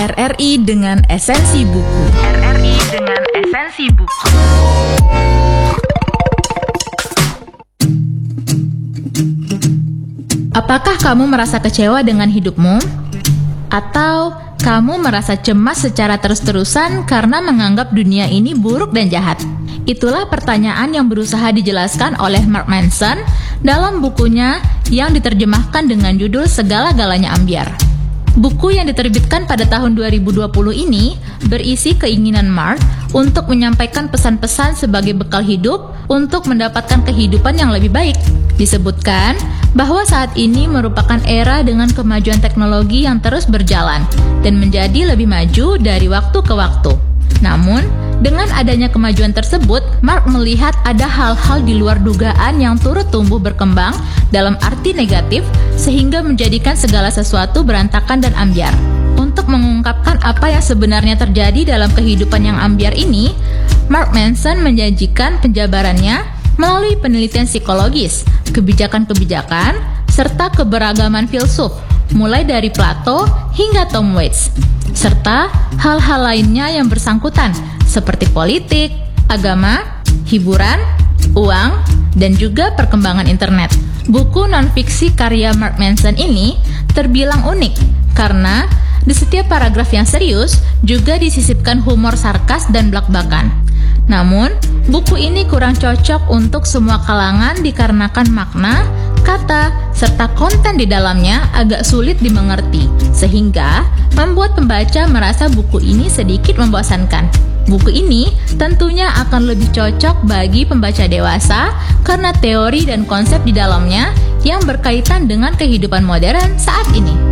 RRI dengan esensi buku. RRI dengan esensi buku. Apakah kamu merasa kecewa dengan hidupmu? Atau kamu merasa cemas secara terus-terusan karena menganggap dunia ini buruk dan jahat? Itulah pertanyaan yang berusaha dijelaskan oleh Mark Manson dalam bukunya yang diterjemahkan dengan judul Segala-galanya Ambyar. Buku yang diterbitkan pada tahun 2020 ini berisi keinginan Mark untuk menyampaikan pesan-pesan sebagai bekal hidup untuk mendapatkan kehidupan yang lebih baik. Disebutkan bahwa saat ini merupakan era dengan kemajuan teknologi yang terus berjalan dan menjadi lebih maju dari waktu ke waktu. Namun, dengan adanya kemajuan tersebut, Mark melihat ada hal-hal di luar dugaan yang turut tumbuh berkembang dalam arti negatif sehingga menjadikan segala sesuatu berantakan dan ambyar. Untuk mengungkapkan apa yang sebenarnya terjadi dalam kehidupan yang ambyar ini, Mark Manson menjanjikan penjabarannya melalui penelitian psikologis, kebijakan-kebijakan, serta keberagaman filsuf, mulai dari Plato hingga Tom Waits, serta hal-hal lainnya yang bersangkutan, seperti politik, agama, hiburan, uang, dan juga perkembangan internet. Buku non-fiksi karya Mark Manson ini terbilang unik, karena di setiap paragraf yang serius juga disisipkan humor sarkas dan blak-blakan. Namun, buku ini kurang cocok untuk semua kalangan dikarenakan makna, kata, serta konten di dalamnya agak sulit dimengerti, sehingga membuat pembaca merasa buku ini sedikit membosankan. Buku ini tentunya akan lebih cocok bagi pembaca dewasa karena teori dan konsep di dalamnya yang berkaitan dengan kehidupan modern saat ini.